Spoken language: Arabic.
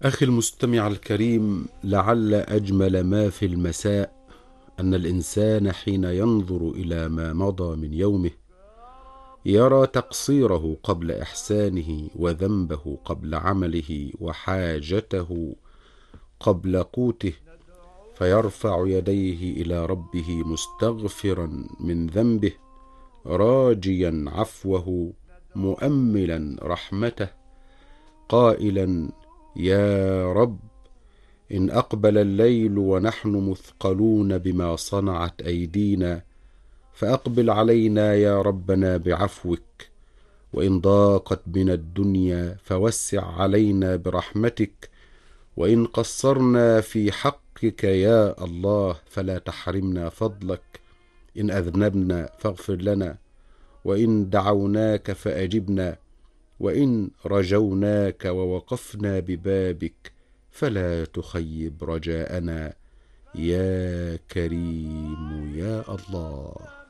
أخي المستمع الكريم، لعل أجمل ما في المساء أن الإنسان حين ينظر إلى ما مضى من يومه يرى تقصيره قبل إحسانه، وذنبه قبل عمله، وحاجته قبل قوته، فيرفع يديه إلى ربه مستغفرا من ذنبه، راجيا عفوه، مؤملا رحمته، قائلا: يا رب، إن أقبل الليل ونحن مثقلون بما صنعت أيدينا فأقبل علينا يا ربنا بعفوك، وإن ضاقت بنا الدنيا فوسع علينا برحمتك، وإن قصرنا في حقك يا الله فلا تحرمنا فضلك، إن أذنبنا فاغفر لنا، وإن دعوناك فأجبنا، وإن رجوناك ووقفنا ببابك فلا تخيب رجاءنا يا كريم يا الله.